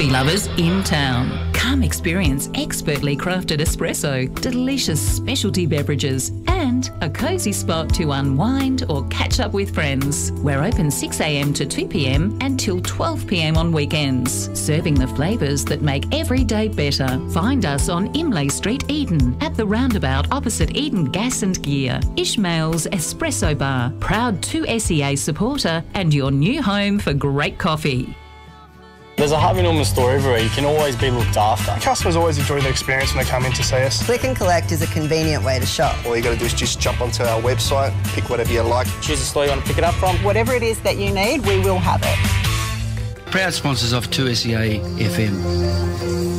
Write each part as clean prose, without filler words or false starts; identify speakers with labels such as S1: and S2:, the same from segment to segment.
S1: coffee lovers in town. Come experience expertly crafted espresso, delicious specialty beverages, and a cosy spot to unwind or catch up with friends. We're open 6 a.m. to 2 p.m. and till 12 p.m. on weekends, serving the flavours that make every day better. Find us on Imlay Street, Eden, at the roundabout opposite Eden Gas and Gear. Ishmael's Espresso Bar, proud 2SEA supporter and your new home for great coffee.
S2: There's a Harvey Norman store everywhere. You can always be looked after.
S3: Customers always enjoy the experience when they come in to see us.
S4: Click and collect is a convenient way to shop.
S5: All you got to do is just jump onto our website, pick whatever you like.
S2: Choose the store you want to pick it up from.
S4: Whatever it is that you need, we will have it.
S6: Proud sponsors of 2SEA FM.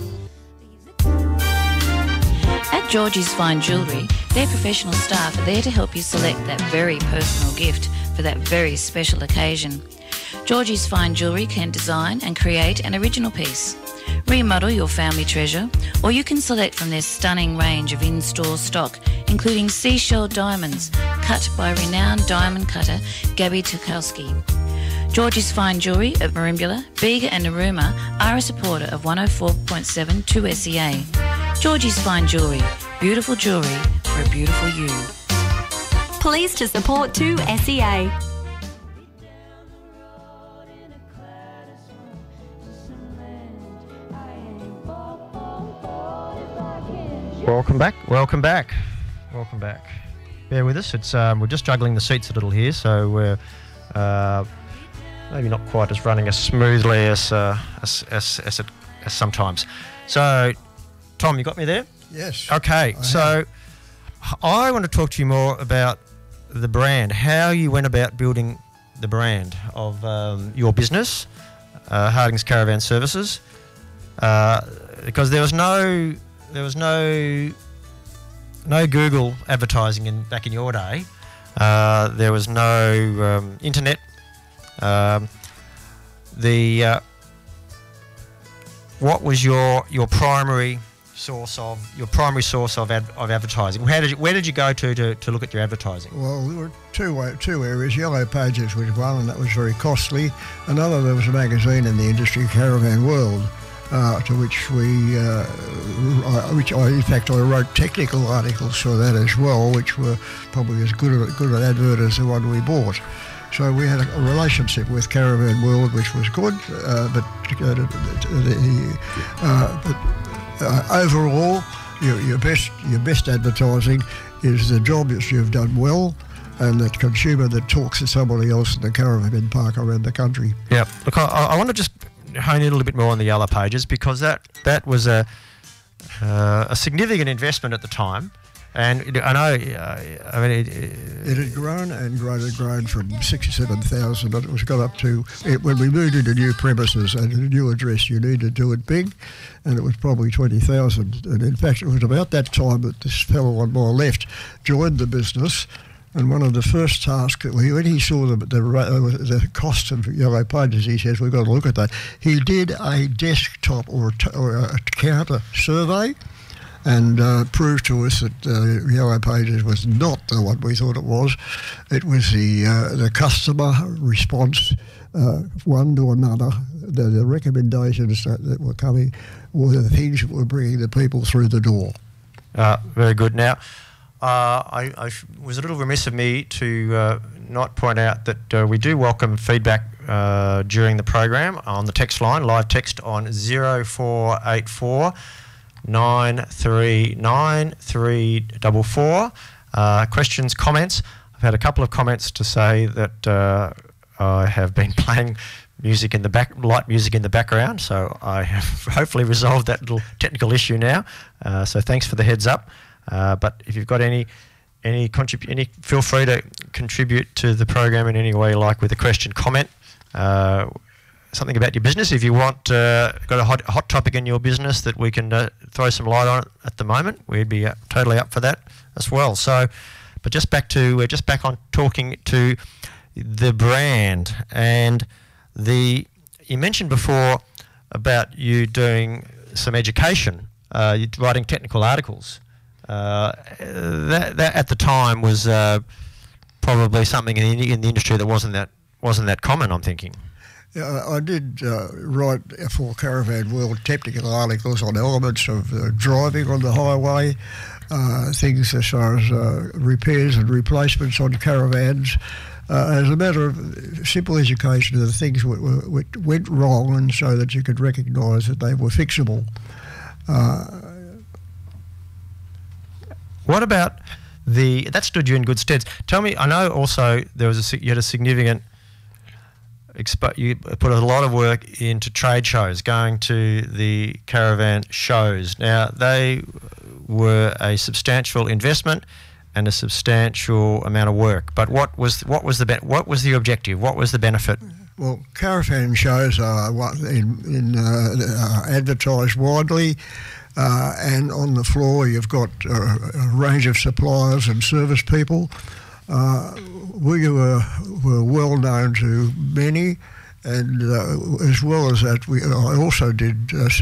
S7: At Georgie's Fine Jewellery, their professional staff are there to help you select that very personal gift for that very special occasion. Georgie's Fine Jewellery can design and create an original piece, remodel your family treasure, or you can select from their stunning range of in-store stock, including seashell diamonds cut by renowned diamond cutter Gabby Tukowski. Georgie's Fine Jewellery at Merimbula, Bega and Narooma are a supporter of 104.7 2SEA. Georgie's Fine Jewellery, beautiful jewellery for a beautiful you.
S8: Pleased to support 2SEA.
S9: Welcome back. Bear with us. It's we're just juggling the seats a little here, so we're maybe not quite as running as smoothly as sometimes. So, Tom, you got me there?
S10: Yes.
S9: Okay. So, I want to talk to you more about the brand, how you went about building the brand of your business, Harding's Caravan Services, because there was no Google advertising back in your day. There was no internet. What was your primary source of advertising? Where did you go to look at your advertising?
S10: Well, there were two areas. Yellow Pages was one, and that was very costly. Another, there was a magazine in the industry, Caravan World, to which I wrote technical articles for that as well, which were probably as good an advert as the one we bought. So we had a relationship with Caravan World, which was good, but overall, your best advertising is the job that you've done well, and that consumer that talks to somebody else in the caravan park around the country.
S9: Yeah, look, I want to just hone in a little bit more on the Yellow Pages, because that was a significant investment at the time, and I know
S10: it had grown and grown from 67,000, and it was got up to when we moved into new premises and a new address. You need to do it big, and it was probably 20,000. And in fact, it was about that time that this fellow on my left joined the business. And one of the first tasks, when he saw the cost of Yellow Pages, he says, we've got to look at that. He did a desktop or a counter survey and proved to us that Yellow Pages was not the one we thought it was. It was the customer response, one to another. The recommendations that were coming were the things that were bringing the people through the door.
S9: Very good. Now, I was a little remiss of me to not point out that we do welcome feedback during the program on the text line, live text on 0484 939 344. Questions, comments. I've had a couple of comments to say that I have been playing light music in the background, so I have hopefully resolved that little technical issue now. So thanks for the heads up. But if you've got any feel free to contribute to the program in any way you like, with a question, comment, something about your business. If you want, got a hot topic in your business that we can throw some light on at the moment, we'd be totally up for that as well. So, but we're just back on talking to the brand, and you mentioned before about you doing some education, you're writing technical articles. That at the time was probably something in the industry that wasn't that common, I'm thinking.
S10: I did write for Caravan World technical articles on elements of driving on the highway, things as far as repairs and replacements on caravans, as a matter of simple education of the things which went wrong, and so that you could recognise that they were fixable.
S9: What about that stood you in good stead? Tell me, I know also you had a significant, you put a lot of work into trade shows, going to the caravan shows. Now, they were a substantial investment and a substantial amount of work. But what was the objective? What was the benefit?
S10: Well, caravan shows are advertised widely. And on the floor you've got a range of suppliers and service people. We were well known to many, and as well as that, I also did a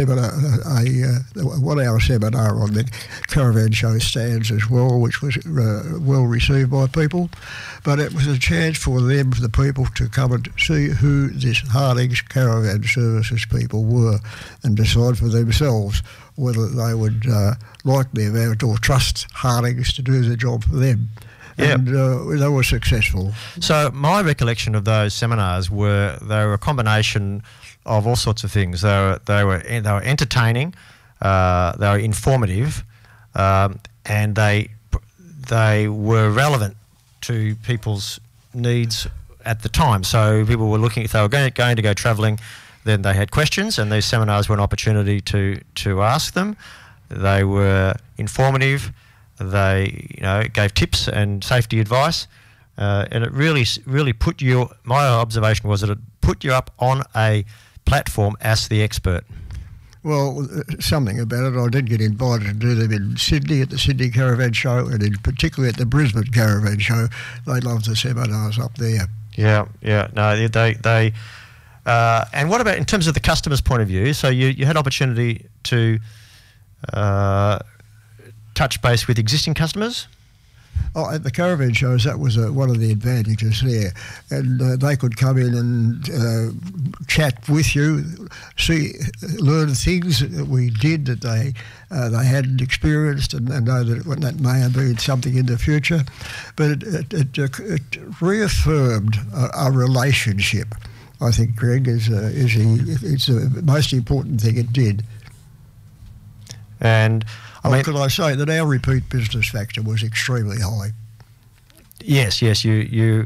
S10: 1-hour seminar on the caravan show stands as well, which was well received by people. But it was a chance for the people, to come and see who this Hardings Caravan Services people were, and decide for themselves whether they would like them out or trust Hardings to do the job for them. Yep. And they were successful.
S9: So my recollection of those seminars were they were a combination of all sorts of things. They were entertaining, they were informative, and they were relevant to people's needs at the time. So people were looking, if they were going to go travelling, then they had questions, and these seminars were an opportunity to ask them. They were informative. They, gave tips and safety advice, and it really put you. My observation was that it put you up on a platform as the expert.
S10: Well, something about it. I did get invited to do them in Sydney at the Sydney Caravan Show, and in particular at the Brisbane Caravan Show. They loved the seminars up there. Yeah.
S9: No, they. And what about in terms of the customer's point of view? So you had opportunity to touch base with existing customers?
S10: Oh, at the caravan shows, that was one of the advantages there. And they could come in and chat with you, learn things that we did that they hadn't experienced, and know that may have been something in the future. But it reaffirmed a relationship. I think, Greg, it's the most important thing it did.
S9: And
S10: could I say that our repeat business factor was extremely high?
S9: Yes, you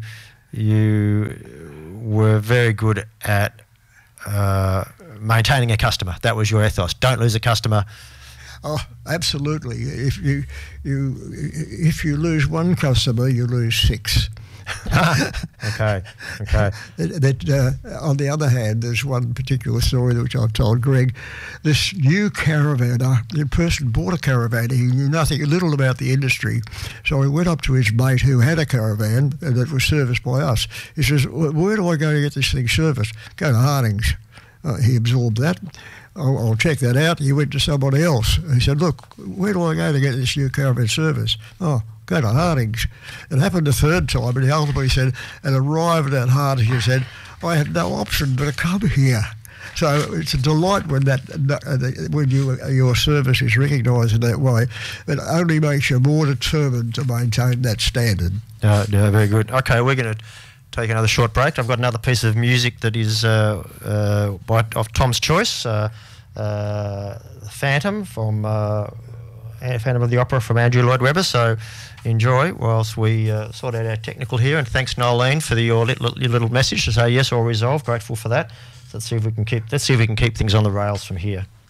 S9: were very good at maintaining a customer. That was your ethos. Don't lose a customer.
S10: Oh, absolutely. If you lose one customer, you lose 6.
S9: Okay.
S10: On the other hand, there's one particular story which I've told Greg. This new caravaner, the person bought a caravan. He knew little about the industry, so he went up to his mate who had a caravan that was serviced by us. He says, "Where do I go to get this thing serviced?" "Go to Hardings." He absorbed that. I'll check that out. He went to somebody else. He said, "Look, where do I go to get this new caravan service?" "Oh, go to Hardings." It happened a third time, and he ultimately said, and arrived at Hardings, he said, "I had no option but to come here." So it's a delight when your service is recognised in that way. It only makes you more determined to maintain that standard.
S9: No, very good. Okay, we're going to take another short break. I've got another piece of music that is of Tom's choice, Phantom from Phantom of the Opera from Andrew Lloyd Webber. So enjoy whilst we sort out our technical here. And thanks, Nolene, for your little message to say yes, all resolved. Grateful for that. So let's see if we can keep things on the rails from here.